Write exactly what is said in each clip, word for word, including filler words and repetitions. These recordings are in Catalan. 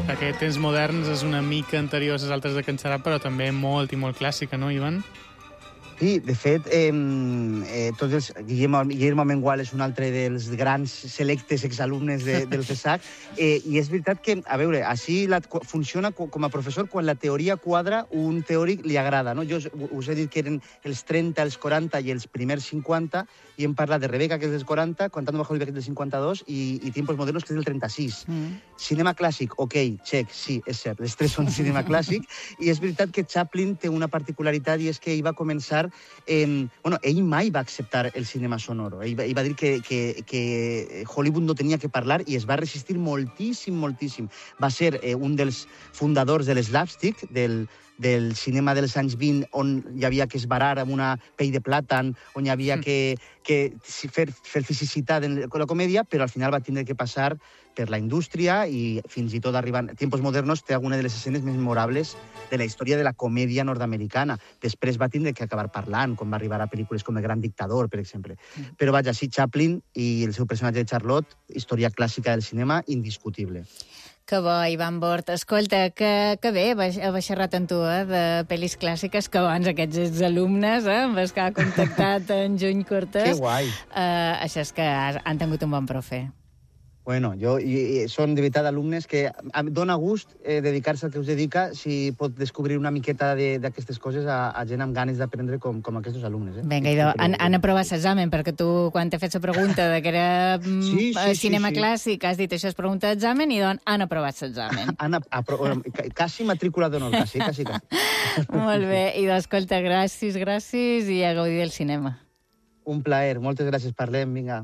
Aquest temps moderns és una mica anterior a les altres de Can Xarop, però també molt i molt clàssica, no, Ivan? Sí, de fet, eh, eh, tots els, Guillermo, Guillermo Amengual és un altre dels grans selectes exalumnes de, del CESAC, eh, i és veritat que, a veure, així la, funciona com a professor quan la teoria quadra, un teòric li agrada, no? Jo us, us he dit que eren els trenta, els quaranta i els primers cinquanta, i hem parlat de Rebeca, que és dels quaranta, Contando bajo lluvia, que és del cinquanta-dos, i, i Tiempos modernos, que és del trenta-sis. Mm. Cinema clàssic, ok, check, sí, és cert, les tres són cinema clàssic, i és veritat que Chaplin té una particularitat, i és que ell va començar... Eh, bueno, ell mai va acceptar el cinema sonoro. Ell, ell va dir que, que, que Hollywood no tenia que parlar i es va resistir moltíssim, moltíssim. Va ser eh, un dels fundadors de l'slapstick, del, del cinema dels anys vint, on hi havia que esbarar amb una pell de plàtan, on hi havia que, que fer, fer fisicitat en la comèdia, però al final va tindre que passar per la indústria i fins i tot arribant... Tiempos modernos té alguna de les escenes més memorables de la història de la comèdia nord-americana. Després va tindre que acabar parlant, com va arribar a pel·lícules com El gran dictador, per exemple. Mm. Però vaja, sí, Chaplin i el seu personatge de Charlotte, història clàssica del cinema, indiscutible. Que bo, Ivan Bort. Escolta, que, que bé haver xerrat amb tu, eh, de pel·lis clàssiques, que abans aquests alumnes, eh, amb els que ha contactat en Juny Cortés. Que guai. Eh, això és que han tingut un bon profe. Bueno, jo, i, i són de veritat alumnes que em dona gust eh, dedicar-se al que us dedica si pot descobrir una miqueta d'aquestes coses a, a gent amb ganes d'aprendre com, com aquests alumnes. Eh? Vinga, idò, han, han aprovat l'examen, perquè tu, quan t'he fet la pregunta de que era sí, sí, cinema sí, sí. clàssic, has dit això és pregunta d'examen, i doncs han aprovat l'examen. Han aprovat, quasi matrícula d'honor, quasi, quasi, quasi. Molt bé, idò, escolta, gràcies, gràcies, i a gaudir del cinema. Un plaer, moltes gràcies, parlem, vinga.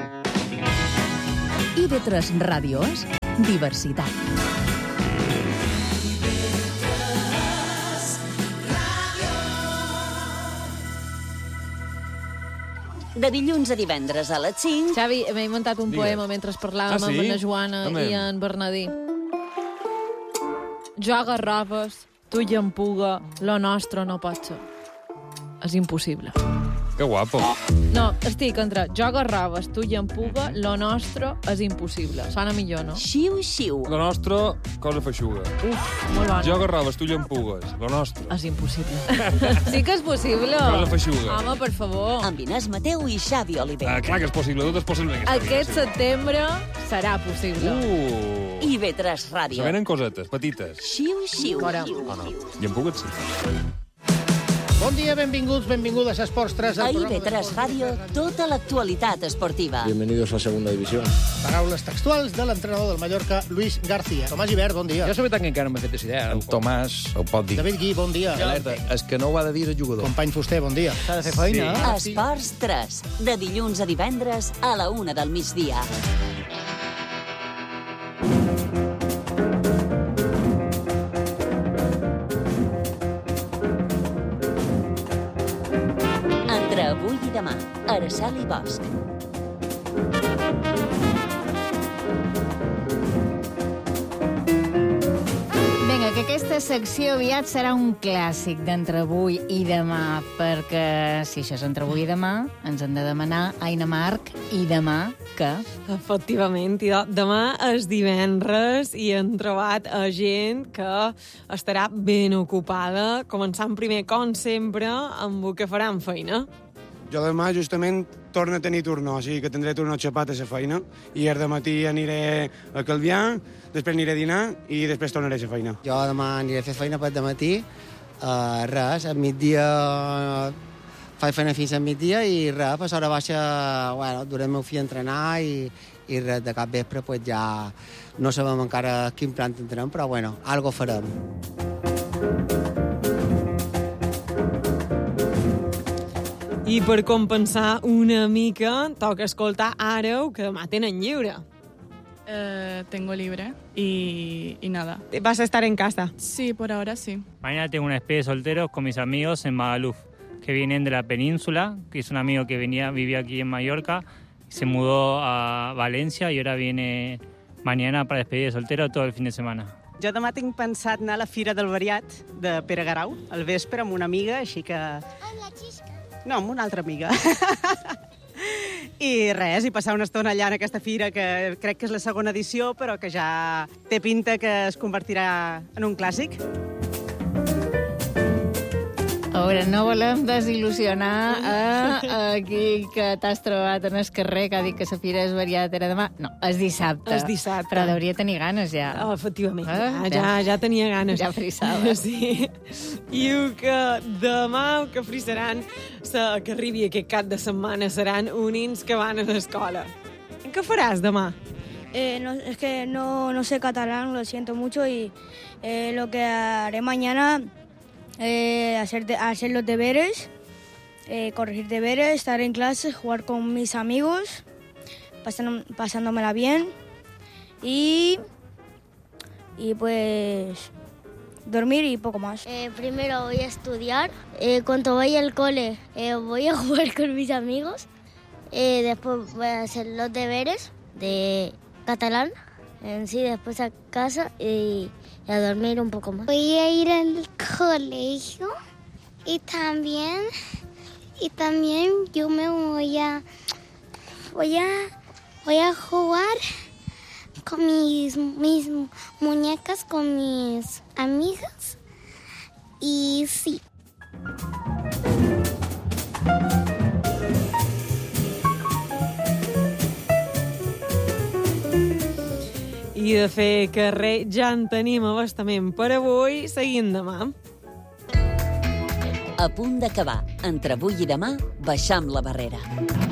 I ve tres Ràdios, diversitat. De dilluns a divendres a les cinc... Xavi, m'he muntat un poema mentre parlàvem ah, sí? amb la Joana Amen. I en Bernadí. Jo agarraves, tu i en puga, lo nostre no pot ser. És impossible. Que guapo. No, estic entre jo agarraves, tu i en puga, lo nostre és impossible. Sona millor, no? Xiu, xiu. Lo nostre, cosa feixuga. Uf, molt bona. Jo agarraves, tu i en pugues. Lo nostre. És impossible. Sí que és possible. Cosa feixuga. Home, per favor. Amb Inés Mateu i Xavi Oliver. Ah, clar que és possible, tot és possible. Aquest setembre serà possible. Uh. I ve tres Ràdio. Se venen cosetes, petites. Xiu, xiu. Fora. Oh, no. I en pugues, sí. Bon dia, benvinguts, benvingudes a Esports tres. A I V tres Ràdio, tota l'actualitat esportiva. Bienvenidos a Segunda División. Paraules textuals de l'entrenador del Mallorca, Luis García. Tomàs Gibert, bon dia. Jo la veritat que encara no m'he fet idea. En Tomàs ho pot dir. David Gui, bon dia. Alerta, és que no ho ha de dir el jugador. Company Fuster, bon dia. S'ha de fer feina. Sí. Esports tres, de dilluns a divendres a la una del migdia. Avui i demà, Araceli Bosch. Vinga, que aquesta secció aviat serà un clàssic d'entre avui i demà, perquè si això és entre avui i demà, ens han de demanar Aina Marc i demà que... Efectivament, i demà és divendres i hem trobat a gent que estarà ben ocupada, començant primer, com sempre, amb el que faran feina. Jo demà justament torno a tenir turno, o sigui que tindré turno xapat a la feina, i el dematí aniré a Calvià, després aniré a dinar i després tornaré a la feina. Jo demà aniré a fer feina per dematí, uh, res, a migdia faig feina fins a migdia i res, pues hora baixa, bueno, durem el meu fill a entrenar i, i res, de cap vespre pues ja no sabem encara quin plan tindrem, però bueno, algo farem. I per compensar una mica, toca escoltar Àreu, que demà tenen lliure. Eh, tengo libre y, y nada. ¿Vas a estar en casa? Sí, por ahora sí. Mañana tengo una especie de solteros con mis amigos en Magaluf, que vienen de la península, que es un amigo que venía, vivía aquí en Mallorca, se mudó a Valencia y ahora viene mañana para despedir de soltero todo el fin de semana. Jo demà tinc pensat anar a la Fira del Variat de Pere Garau, al vespre, amb una amiga, així que... Amb la Xisca? No, amb una altra amiga. I res, i passar una estona allà en aquesta fira, que crec que és la segona edició, però que ja té pinta que es convertirà en un clàssic. A veure, no volem desil·lusionar a, a aquí que t'has trobat en el carrer, que ha dit que la fira és variat, era demà. No, és dissabte. És dissabte. Però hauria de tenir ganes, ja. Oh, efectivament, Ah, ja, ja, ja tenia ganes. Ja frissava. Sí. I diu que demà el que frissaran, sa, que arribi aquest cap de setmana, seran unins que van a l'escola. Què faràs demà? Eh, no, es que no, no sé catalán, lo siento mucho, y eh, lo que haré mañana eh, hacer, de, hacer los deberes, eh, corregir deberes, estar en clase, jugar con mis amigos, pasando, pasándomela bien y, y pues dormir y poco más. Eh, primero voy a estudiar, eh, cuando vaya al cole eh, voy a jugar con mis amigos, eh, después voy a hacer los deberes de catalán, en sí, después a casa y, y a dormir un poco más. Voy a ir al colegio y también, y también yo me voy a, voy a, voy a jugar con mis, mis muñecas, con mis amigas y sí. I de fer carrer ja en tenim abastament per avui. Seguim demà. A punt d'acabar. Entre avui i demà, baixam la barrera.